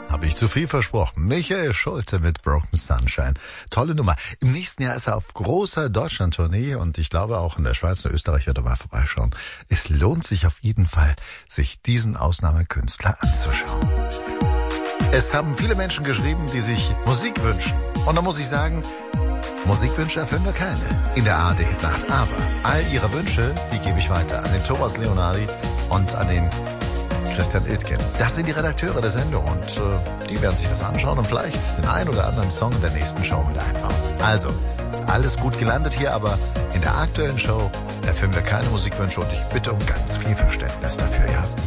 Habe ich zu viel versprochen. Michael Schulte mit Broken Sunshine. Tolle Nummer. Im nächsten Jahr ist er auf großer Deutschland-Tournee und ich glaube auch in der Schweiz und Österreich wird er mal vorbeischauen. Es lohnt sich auf jeden Fall, sich diesen Ausnahmekünstler anzuschauen. Es haben viele Menschen geschrieben, die sich Musik wünschen. Und da muss ich sagen, Musikwünsche erfüllen wir keine in der ARD-Hitnacht. Aber all ihre Wünsche, die gebe ich weiter an den Thomas Leonardi und an den Christian Iltgen. Das sind die Redakteure der Sendung und die werden sich das anschauen und vielleicht den einen oder anderen Song in der nächsten Show mit einbauen. Also, ist alles gut gelandet hier, aber in der aktuellen Show erfüllen wir keine Musikwünsche und ich bitte um ganz viel Verständnis dafür, ja.